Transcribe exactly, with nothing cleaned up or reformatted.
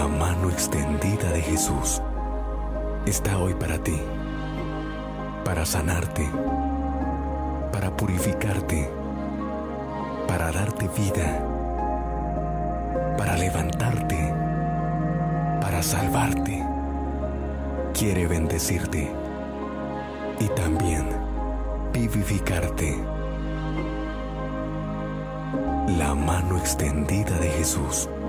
La mano extendida de Jesús está hoy para ti, para sanarte, para purificarte, para darte vida, para levantarte, para salvarte. Quiere bendecirte y también vivificarte. La mano extendida de Jesús.